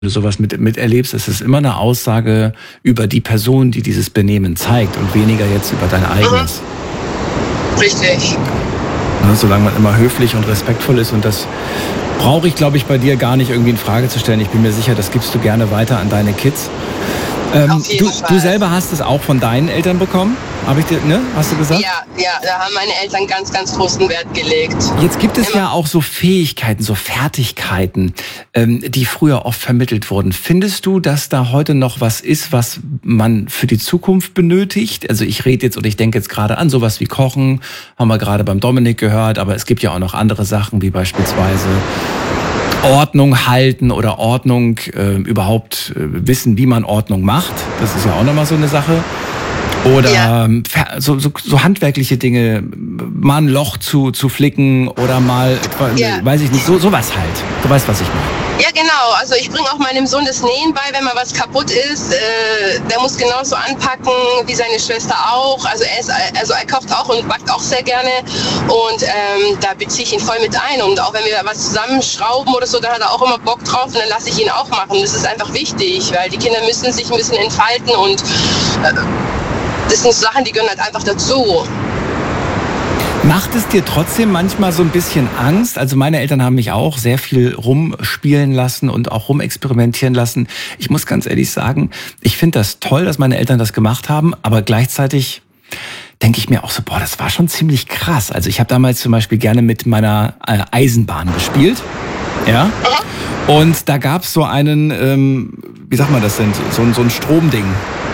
du sowas mit erlebst, ist es immer eine Aussage über die Person, die dieses Benehmen zeigt und weniger jetzt über dein eigenes. Richtig. Ne, solange man immer höflich und respektvoll ist, und das brauche ich, glaube ich, bei dir gar nicht irgendwie in Frage zu stellen. Ich bin mir sicher, das gibst du gerne weiter an deine Kids. Du selber hast es auch von deinen Eltern bekommen? Hast du gesagt? Ja, da haben meine Eltern ganz, ganz großen Wert gelegt. Jetzt gibt es ja auch so Fähigkeiten, so Fertigkeiten, die früher oft vermittelt wurden. Findest du, dass da heute noch was ist, was man für die Zukunft benötigt? Also ich denke jetzt gerade an sowas wie Kochen, haben wir gerade beim Dominik gehört, aber es gibt ja auch noch andere Sachen, wie beispielsweise Ordnung halten oder Ordnung, überhaupt wissen, wie man Ordnung macht. Das ist ja auch nochmal so eine Sache. Oder so handwerkliche Dinge, mal ein Loch zu flicken oder mal, weiß ich nicht, sowas halt. Du weißt, was ich meine. Ja, genau. Also ich bringe auch meinem Sohn das Nähen bei, wenn mal was kaputt ist. Der muss genauso anpacken wie seine Schwester auch. Also er kocht auch und backt auch sehr gerne. Und da beziehe ich ihn voll mit ein. Und auch wenn wir was zusammenschrauben oder so, da hat er auch immer Bock drauf. Und dann lasse ich ihn auch machen. Das ist einfach wichtig, weil die Kinder müssen sich ein bisschen entfalten. Und das sind Sachen, die gehören halt einfach dazu. Macht es dir trotzdem manchmal so ein bisschen Angst? Also meine Eltern haben mich auch sehr viel rumspielen lassen und auch rumexperimentieren lassen. Ich muss ganz ehrlich sagen, ich finde das toll, dass meine Eltern das gemacht haben, aber gleichzeitig denke ich mir auch so, das war schon ziemlich krass. Also ich habe damals zum Beispiel gerne mit meiner Eisenbahn gespielt, ja. Und da gab es so einen, wie sagt man das denn, so ein Stromding,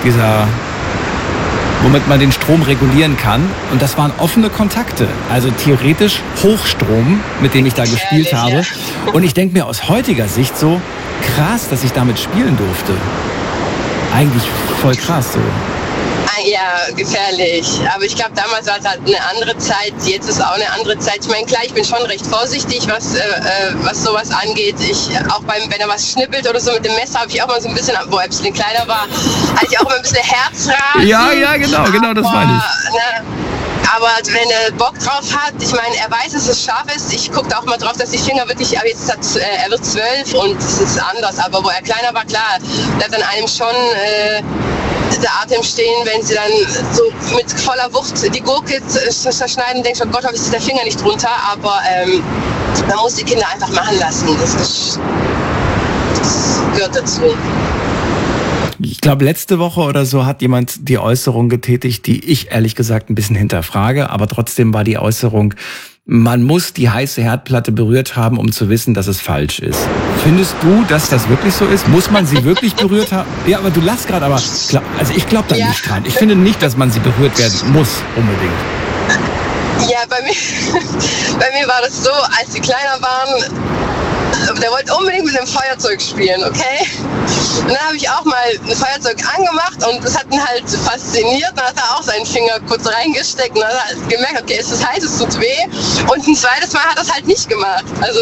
womit man den Strom regulieren kann. Und das waren offene Kontakte. Also theoretisch Hochstrom, mit dem ich da gespielt habe. Und ich denke mir aus heutiger Sicht so, krass, dass ich damit spielen durfte. Eigentlich voll krass so. Ja, gefährlich. Aber ich glaube, damals war es halt eine andere Zeit. Jetzt ist auch eine andere Zeit. Ich meine, klar, ich bin schon recht vorsichtig, was sowas angeht. Wenn er was schnippelt oder so mit dem Messer, habe ich auch mal so ein bisschen, wo er ein bisschen kleiner war, hatte ich auch immer ein bisschen Herzrasen. Ja, genau, das meine ich. Aber wenn er Bock drauf hat, ich meine, er weiß, dass es scharf ist. Ich gucke auch mal drauf, dass die Finger wirklich, aber jetzt er wird 12 und es ist anders. Aber wo er kleiner war, klar, bleibt an einem schon der Atem stehen, wenn sie dann so mit voller Wucht die Gurke zerschneiden und denkst, oh Gott, hoffentlich ist der Finger nicht drunter. Aber man muss die Kinder einfach machen lassen. Das gehört dazu. Ich glaube, letzte Woche oder so hat jemand die Äußerung getätigt, die ich ehrlich gesagt ein bisschen hinterfrage, aber trotzdem war die Äußerung, man muss die heiße Herdplatte berührt haben, um zu wissen, dass es falsch ist. Findest du, dass das wirklich so ist? Muss man sie wirklich berührt haben? Ja, aber du lachst gerade, aber ich glaube da nicht dran. Ich finde nicht, dass man sie berührt werden muss, unbedingt. Ja, bei mir war das so, als sie kleiner waren, der wollte unbedingt mit dem Feuerzeug spielen, okay? Und dann habe ich auch mal ein Feuerzeug angemacht und das hat ihn halt fasziniert. Dann hat er auch seinen Finger kurz reingesteckt und dann hat er gemerkt, okay, es ist heiß, es tut weh. Und ein zweites Mal hat er es halt nicht gemacht. Also,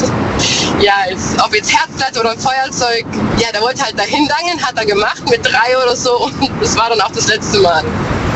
ob jetzt Herzplatte oder ein Feuerzeug, der wollte halt dahin langen, hat er gemacht mit 3 oder so und das war dann auch das letzte Mal.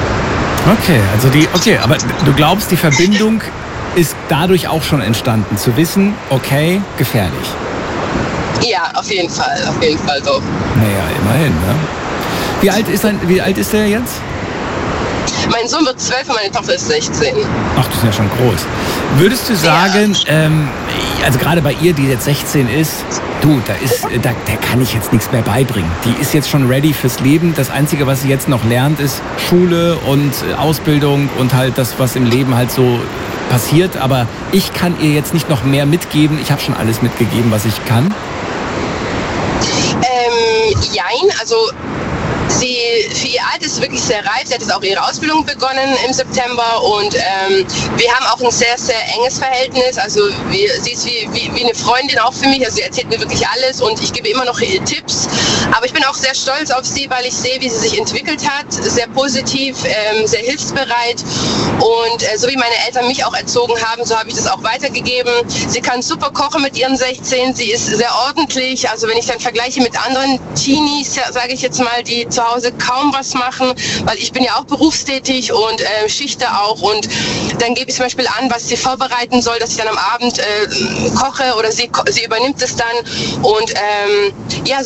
Okay, aber du glaubst, die Verbindung ist dadurch auch schon entstanden, zu wissen, okay, gefährlich. Ja, auf jeden Fall doch. Naja, immerhin, ne? Wie alt ist der jetzt? Mein Sohn wird 12 und meine Tochter ist 16. Ach, die sind ja schon groß. Würdest du sagen, also gerade bei ihr, die jetzt 16 ist, der kann ich jetzt nichts mehr beibringen. Die ist jetzt schon ready fürs Leben. Das Einzige, was sie jetzt noch lernt, ist Schule und Ausbildung und halt das, was im Leben halt so passiert. Aber ich kann ihr jetzt nicht noch mehr mitgeben. Ich habe schon alles mitgegeben, was ich kann. Jein, also für ihr Alter ist sie wirklich sehr reif. Sie hat jetzt auch ihre Ausbildung begonnen im September und wir haben auch ein sehr, sehr enges Verhältnis. Also sie ist wie eine Freundin auch für mich. Also sie erzählt mir wirklich alles und ich gebe immer noch Tipps. Aber ich bin auch sehr stolz auf sie, weil ich sehe, wie sie sich entwickelt hat. Sehr positiv, sehr hilfsbereit und so wie meine Eltern mich auch erzogen haben, so habe ich das auch weitergegeben. Sie kann super kochen mit ihren 16. Sie ist sehr ordentlich. Also wenn ich dann vergleiche mit anderen Teenies, sage ich jetzt mal, die zu Hause kaum kaum was machen, weil ich bin ja auch berufstätig und schichte auch, und dann gebe ich zum Beispiel an, was sie vorbereiten soll, dass ich dann am Abend koche, oder sie übernimmt es dann, und ja,